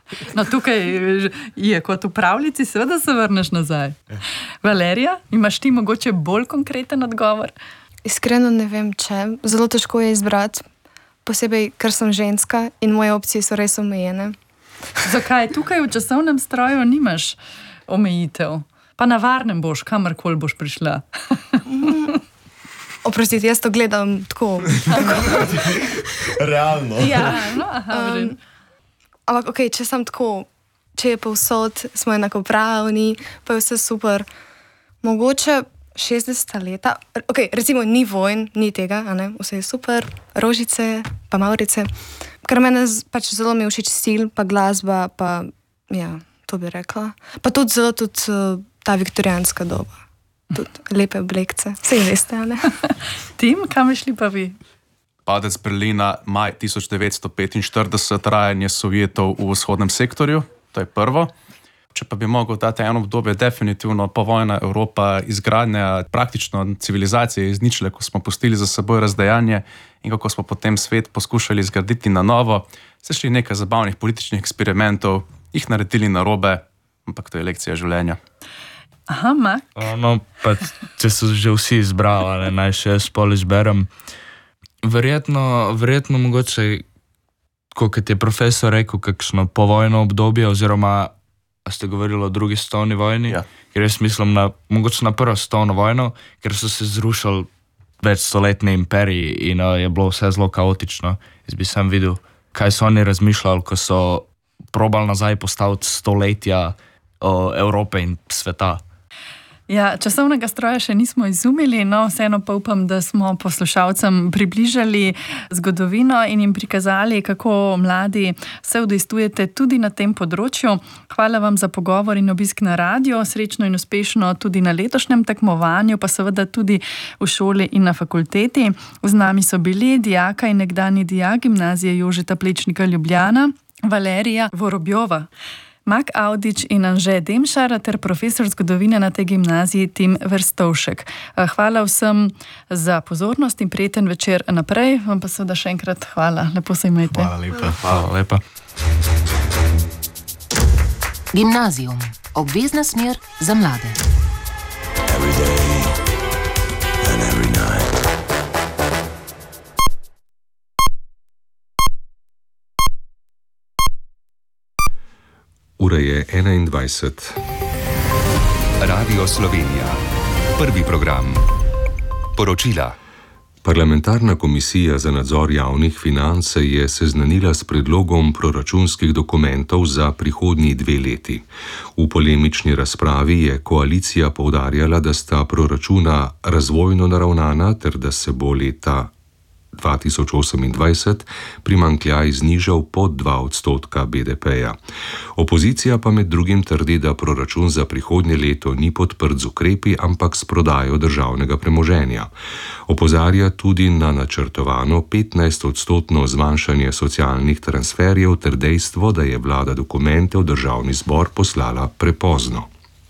No, tukaj je kot v pravljici, seveda se vrneš nazaj. Valerija, imaš ti mogoče bolj konkreten odgovor? Iskreno ne vem, če. Zelo težko je izbrati, posebej, ker sem ženska in moje opcije so res omejene. Zakaj? Tukaj v časovnem stroju nimaš omejitev. Pa na varnem boš, kamorkoli boš prišla. Oprostite, jaz to gledam tako. Realno. Ja, no, ampak okej, če sem tako, če je povsod, smo enakopravni, pa je vse super. Mogoče 60 leta, recimo ni vojn, ni tega, a ne? Vse je super, rožice, pa maurice. Ker mene pač zelo mi všeč stil, pa glasba, pa ja, to bi rekla. Pa tudi zelo ta viktorijanska doba. Tudi lepe oblekce, vse veste, a ne? Tim, kam je šli pa vi? Padec Berlina, maj 1945, trajanje Sovjetov v vzhodnem sektorju, to je prvo. Če pa bi mogel dati eno obdobje, definitivno povojna Evropa, izgradnja praktično civilizacije iz ničle, ko smo pustili za seboj razdejanje in kako smo potem svet poskušali zgraditi na novo, se šli nekaj zabavnih političnih eksperimentov, jih naredili narobe, ampak to je lekcija življenja. Aha, Mak? No, pa če so že vsi izbrali, naj še jaz pol izberem. Verjetno mogoče, kot je profesor rekel, kakšno povojno obdobje, oziroma a ste govorili o drugi svetovni vojni? Ja. Ker jaz mislim mogoče na prvo svetovno vojno, ker so se zrušili večstoletni imperiji in je bilo vse zelo kaotično. Jaz bi sam videl, kaj so oni razmišljali, ko so probali nazaj postaviti stoletja Evrope in sveta. Ja, časovnega stroja še nismo izumili, no vseeno pa upam, da smo poslušalcem približali zgodovino in jim prikazali, kako mladi se udejstvujete tudi na tem področju. Hvala vam za pogovor in obisk na radio, srečno in uspešno tudi na letošnjem tekmovanju, pa seveda tudi v šoli in na fakulteti. Z nami so bili dijaka in nekdanji dijak gimnazije Jožeta Plečnika Ljubljana, Valerija Vorobjova, Mak Avdić in Anže Demšar ter profesor zgodovine na tej gimnaziji Tim Verstovšek. Hvala vsem za pozornost in prijeten večer naprej. Vam pa seveda še enkrat hvala. Lepo se imejte. Hvala lepa. Hvala lepa. Gimnazijum. Obvezna smer za mlade. Every day and every night. Ura je 21. Radio Slovenija. Prvi program. Poročila. Parlamentarna komisija za nadzor javnih financ se je seznanila s predlogom proračunskih dokumentov za prihodnji 2 leti. V polemični razpravi je koalicija poudarjala, da sta proračuna razvojno naravnana ter da se bo leta 2028 primanjkljaj znižal pod 2% BDP-ja. Opozicija pa med drugim trdi, da proračun za prihodnje leto ni podprt z ukrepi, ampak s prodajo državnega premoženja. Opozarja tudi na načrtovano 15% zmanjšanje socialnih transferjev ter dejstvo, da je vlada dokumente v državni zbor poslala prepozno.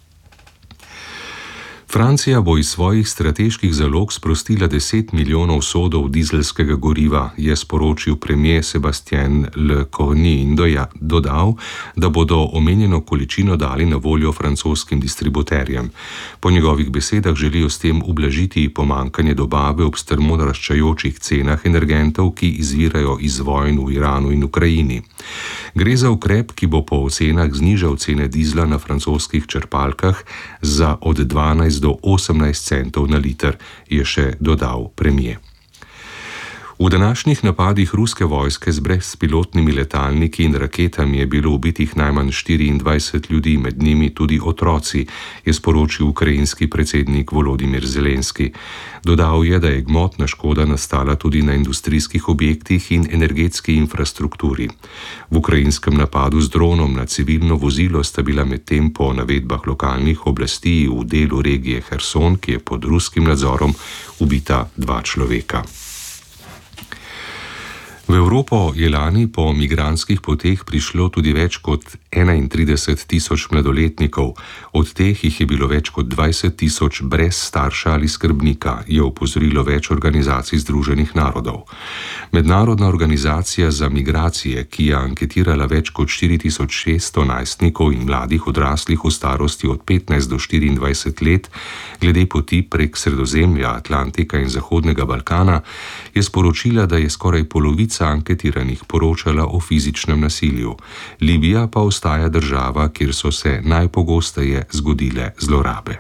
Francija bo iz svojih strateških zalog sprostila 10 milijonov sodov dizelskega goriva, je sporočil premier Sébastien Lecornu in dodal, da bodo omenjeno količino dali na voljo francoskim distributerjem. Po njegovih besedah želijo s tem ublažiti pomanjkanje dobave ob strmo naraščajočih cenah energentov, ki izvirajo iz vojn v Iranu in Ukrajini. Gre za ukrep, ki bo po ocenah znižal cene dizla na francoskih črpalkah za od 12 do 18 centov na liter, je še dodal premier. V današnjih napadih ruske vojske z brezpilotnimi letalniki in raketami je bilo ubitih najmanj 24 ljudi, med njimi tudi otroci, je sporočil ukrajinski predsednik Volodimir Zelenski. Dodal je, da je gmotna škoda nastala tudi na industrijskih objektih in energetski infrastrukturi. V ukrajinskem napadu z dronom na civilno vozilo sta bila medtem po navedbah lokalnih oblasti v delu regije Herson, ki je pod ruskim nadzorom, ubita 2 človeka. V Evropo je lani po migrantskih poteh prišlo tudi več kot 31.000 mladoletnikov, od teh jih je bilo več kot 20.000 brez starša ali skrbnika, je opozorilo več organizacij Združenih narodov. Mednarodna organizacija za migracije, ki je anketirala več kot 4.600 najstnikov in mladih odraslih v starosti od 15 do 24 let, glede poti prek Sredozemlja, Atlantika in Zahodnega Balkana, je sporočila, da je skoraj polovica anketiranih poročala o fizičnem nasilju. Libija pa ostaja država, kjer so se najpogosteje zgodile zlorabe.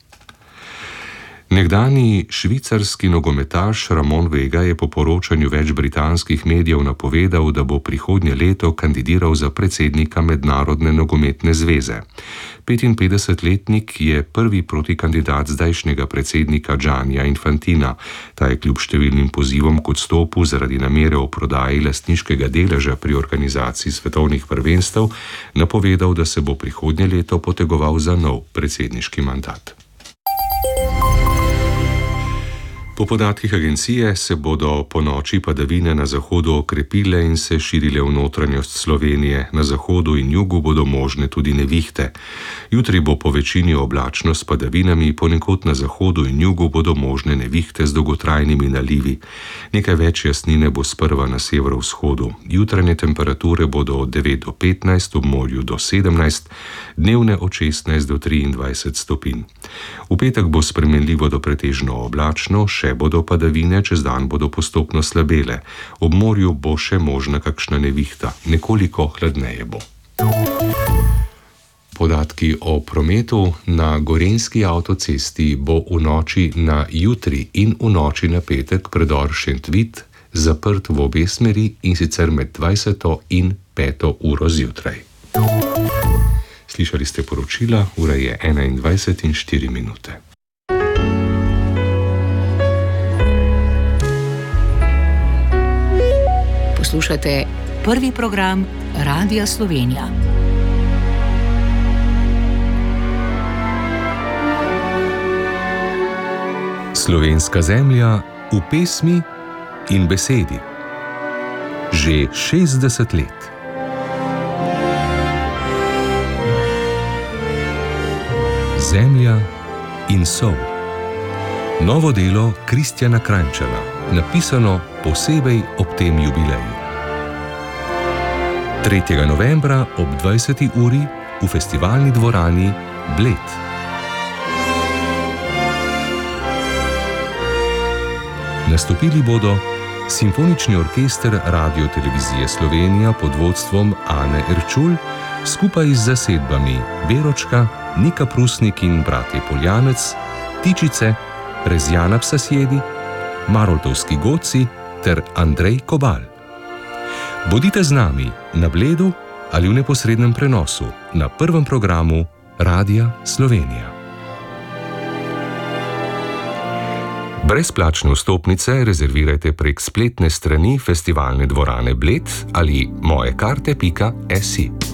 Nekdanji švicarski nogometaš Ramon Vega je po poročanju več britanskih medijev napovedal, da bo prihodnje leto kandidiral za predsednika Mednarodne nogometne zveze. 55-letnik je prvi protikandidat zdajšnjega predsednika Giannija Infantina. Ta je kljub številnim pozivom k odstopu zaradi namere o prodaji lastniškega deleža pri organizaciji svetovnih prvenstev napovedal, da se bo prihodnje leto potegoval za nov predsedniški mandat. Po podatkih agencije se bodo ponoči padavine na zahodu okrepile in se širile v notranjost Slovenije. Na zahodu in jugu bodo možne tudi nevihte. Jutri bo po večini oblačno s padavinami, ponekod na zahodu in jugu bodo možne nevihte z dolgotrajnimi nalivi. Nekaj več jasnine bo sprva na severovzhodu. Jutranje temperature bodo od 9 do 15, ob morju do 17, dnevne od 16 do 23 stopinj. V petek bo spremenljivo do pretežno oblačno, še bodo padavine, čez dan bodo postopno slabele. Ob morju bo še možna kakšna nevihta, nekoliko hladneje bo. Podatki o prometu. Na Gorenjski avtocesti bo v noči na jutri in v noči na petek predor Šentvid zaprt v obe smeri, in sicer med 20. in 5. uro zjutraj. Slišali ste poročila, ura je 21:04. Poslušate prvi program Radia Slovenija. Slovenska zemlja v pesmi in besedi. Že 60 let. Zemlja in sol. Novo delo Kristjana Krajnčana, napisano posebej ob tem jubileju. 3. novembra ob 20. uri v festivalni dvorani Bled. Nastopili bodo Simfonični orkester Radio-televizije Slovenija pod vodstvom Ane Erčul skupaj z zasedbami Beročka, Nika Prusnik in bratje Poljanec, Tičice, Rezjana Psasjedi, Maroltovski Goci ter Andrej Kobal. Bodite z nami na Bledu ali v neposrednem prenosu na prvem programu Radia Slovenija. Brezplačne vstopnice rezervirajte prek spletne strani festivalne dvorane Bled ali mojekarte.si.